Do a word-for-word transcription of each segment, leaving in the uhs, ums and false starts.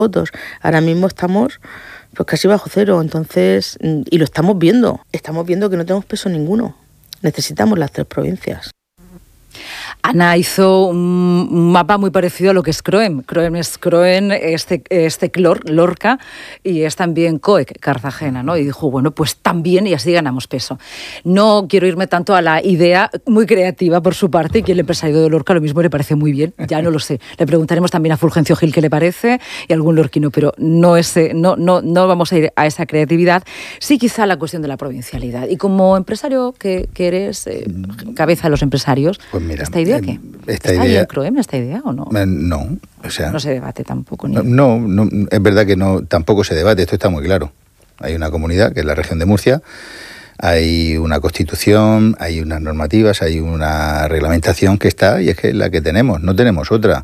votos. Ahora mismo estamos pues casi bajo cero, entonces, y lo estamos viendo, estamos viendo que no tenemos peso ninguno. Necesitamos las tres provincias. Ana hizo un mapa muy parecido a lo que es Croem. Croem es Croen, este, este Clor, Lorca, y es también Coec, Cartagena, ¿no? Y dijo, bueno, pues también, y así ganamos peso. No quiero irme tanto a la idea muy creativa por su parte, y que el empresario de Lorca lo mismo le parece muy bien, ya no lo sé. Le preguntaremos también a Fulgencio Gil qué le parece, y a algún lorquino, pero no, ese, no, no, no vamos a ir a esa creatividad. Sí, quizá la cuestión de la provincialidad. Y como empresario que, que eres, eh, cabeza de los empresarios, pues mira, esta idea ¿qué? Esta ¿Está idea, bien Croem esta idea o no? No, o sea, no se debate tampoco. Ni... No, no, es verdad que no, tampoco se debate, esto está muy claro. Hay una comunidad, que es la región de Murcia, hay una constitución, hay unas normativas, hay una reglamentación que está y es que es la que tenemos, no tenemos otra.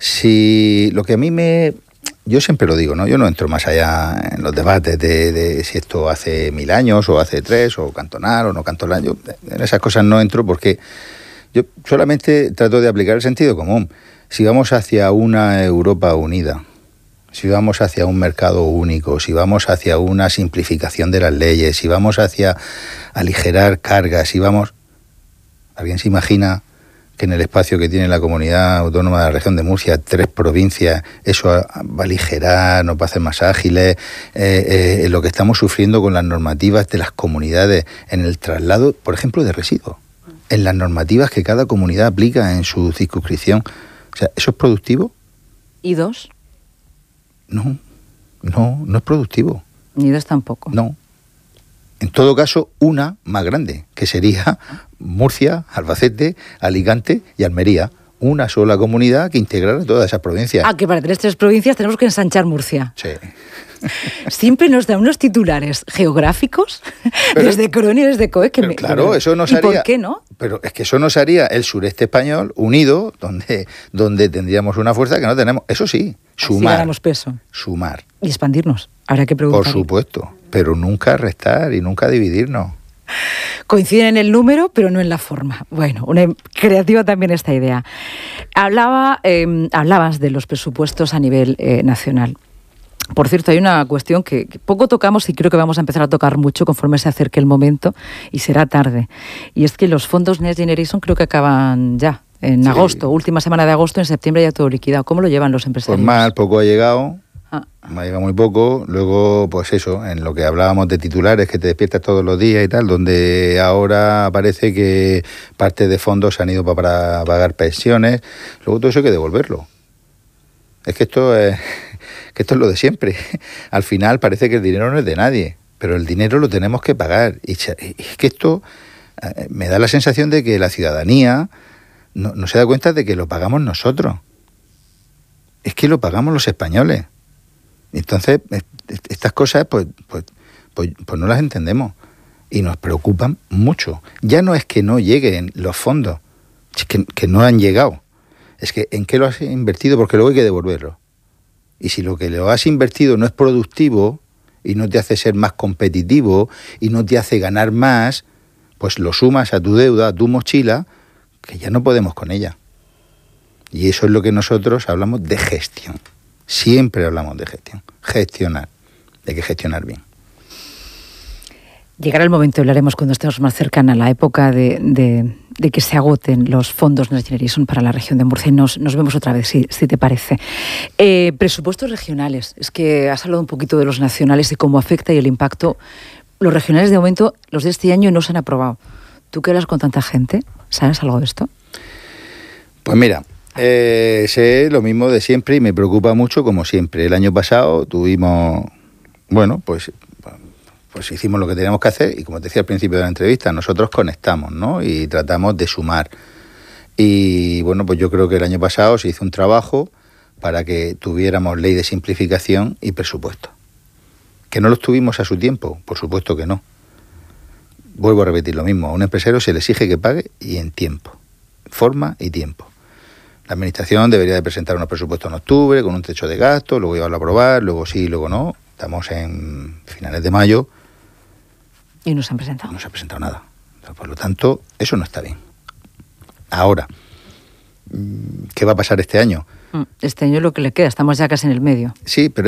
Si lo que a mí me... Yo siempre lo digo, ¿no? Yo no entro más allá en los debates de, de si esto hace mil años o hace tres, o cantonal o no cantonal. Yo en esas cosas no entro porque... Yo solamente trato de aplicar el sentido común. Si vamos hacia una Europa unida, si vamos hacia un mercado único, si vamos hacia una simplificación de las leyes, si vamos hacia aligerar cargas, si vamos... ¿Alguien se imagina que en el espacio que tiene la comunidad autónoma de la región de Murcia, tres provincias, eso va a aligerar, nos va a hacer más ágiles? Eh, eh, lo que estamos sufriendo con las normativas de las comunidades en el traslado, por ejemplo, de residuos, en las normativas que cada comunidad aplica en su circunscripción. O sea, ¿eso es productivo? ¿Y dos? No, no, no es productivo. Ni dos tampoco. No. En todo caso, una más grande, que sería Murcia, Albacete, Alicante y Almería. Una sola comunidad que integrara todas esas provincias. Ah, que para tener tres provincias tenemos que ensanchar Murcia. Sí. Siempre nos dan unos titulares geográficos, pero, desde Croen y desde Coec. Que me, claro, pero, eso nos ¿y haría... por qué no? Pero es que eso nos haría el sureste español unido, donde, donde tendríamos una fuerza que no tenemos. Eso sí, sumar. Así ganamos peso. Sumar. Y expandirnos. Habrá que preguntar. Por supuesto, pero nunca restar y nunca dividirnos. Coinciden en el número, pero no en la forma. Bueno, una creativa también esta idea. Hablaba, eh, hablabas de los presupuestos a nivel eh, nacional. Por cierto, hay una cuestión que, que poco tocamos y creo que vamos a empezar a tocar mucho conforme se acerque el momento y será tarde. Y es que los fondos Next Generation creo que acaban ya, en sí. agosto, última semana de agosto, en septiembre ya todo liquidado. ¿Cómo lo llevan los empresarios? Pues mal, poco ha llegado. Ah. Me ha llegado muy poco. Luego, pues eso, en lo que hablábamos de titulares que te despiertas todos los días y tal, donde ahora parece que parte de fondos se han ido para pagar pensiones. Luego todo eso hay que devolverlo. Es que esto es, que esto es lo de siempre. Al final parece que el dinero no es de nadie, pero el dinero lo tenemos que pagar. Y es que esto me da la sensación de que la ciudadanía no, no se da cuenta de que lo pagamos nosotros. Es que lo pagamos los españoles. Entonces, estas cosas, pues, pues, pues, pues no las entendemos y nos preocupan mucho. Ya no es que no lleguen los fondos, es que, que no han llegado. Es que ¿en qué lo has invertido? Porque luego hay que devolverlo. Y si lo que lo has invertido no es productivo y no te hace ser más competitivo y no te hace ganar más, pues lo sumas a tu deuda, a tu mochila, que ya no podemos con ella. Y eso es lo que nosotros hablamos de gestión. Siempre hablamos de gestión. Gestionar. Hay que gestionar bien. Llegará el momento, hablaremos cuando estemos más cercana a la época de, de, de que se agoten los fondos Next Generation para la región de Murcia. Nos, nos vemos otra vez, si, si te parece. Eh, presupuestos regionales. Es que has hablado un poquito de los nacionales y cómo afecta y el impacto. Los regionales, de momento, los de este año no se han aprobado. ¿Tú que hablas con tanta gente? ¿Sabes algo de esto? Pues mira... Eh, sé lo mismo de siempre y me preocupa mucho como siempre. El año pasado tuvimos, bueno, pues, pues hicimos lo que teníamos que hacer y como te decía al principio de la entrevista, nosotros conectamos, ¿no? Y tratamos de sumar. Y bueno, pues yo creo que el año pasado se hizo un trabajo para que tuviéramos ley de simplificación y presupuesto. ¿Que no los tuvimos a su tiempo? Por supuesto que no. Vuelvo a repetir lo mismo. A un empresario se le exige que pague y en tiempo, forma y tiempo. La Administración debería de presentar unos presupuestos en octubre con un techo de gasto, luego llevarlo a aprobar, luego sí, luego no. Estamos en finales de mayo. ¿Y no se han presentado? No se ha presentado nada. Por lo tanto, eso no está bien. Ahora, ¿qué va a pasar este año? Este año lo que le queda, estamos ya casi en el medio. Sí, pero